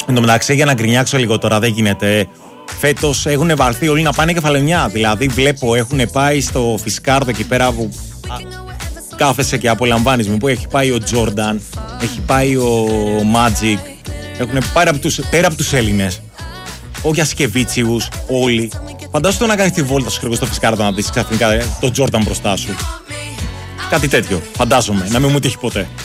Εν τω μεταξύ, για να γκρινιάξω λίγο τώρα, δεν γίνεται. Φέτος έχουν βαρθεί όλοι να πάνε κεφαλαιμιά. Δηλαδή, βλέπω έχουν πάει στο Φισκάρδο εκεί πέρα που κάθεσαι και απολαμβάνεις. Που έχει πάει ο Τζόρνταν, έχει πάει ο Μάτζικ. Έχουν πάρει πέρα από τους Έλληνες. Ο Γιασκεβίτσιους, όλοι. Φαντάσου να κάνεις τη βόλτα στο Φισκάρδο να δεις ξαφνικά τον Τζόρνταν μπροστά σου. Κάτι τέτοιο. Φαντάζομαι. Να μην μου τύχει ποτέ.